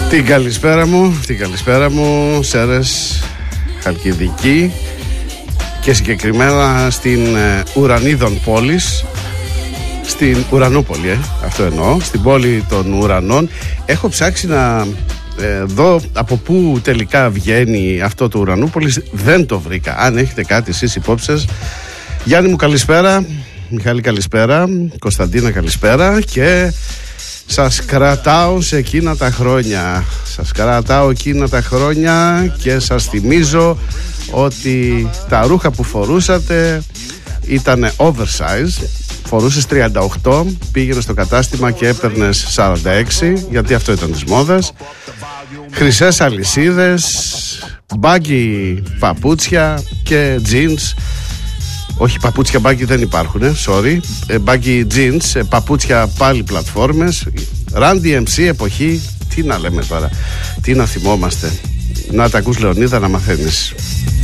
Την καλησπέρα μου, Σέρες, Χαλκιδική και συγκεκριμένα στην Ουρανίδων πόλης, στην Ουρανούπολη, αυτό εννοώ, στην πόλη των Ουρανών. Έχω ψάξει να δω από πού τελικά βγαίνει αυτό το Ουρανούπολης, δεν το βρήκα. Αν έχετε κάτι εσείς υπόψη σας. Γιάννη μου καλησπέρα, Μιχάλη καλησπέρα, Κωνσταντίνα καλησπέρα και σας κρατάω σε εκείνα τα χρόνια. Σας κρατάω εκείνα τα χρόνια και σας θυμίζω ότι τα ρούχα που φορούσατε ήταν oversize. Φορούσες 38, πήγαινες στο κατάστημα και έπαιρνες 46, γιατί αυτό ήταν της μόδας. Χρυσές αλυσίδες, μπάγκι παπούτσια και jeans. Όχι, παπούτσια μπάγκι δεν υπάρχουν, sorry. Μπάγκι jeans, παπούτσια πάλι πλατφόρμες. Run DMC εποχή. Τι να λέμε τώρα, τι να θυμόμαστε. Να τα ακούς, Λεωνίδα, να μαθαίνεις.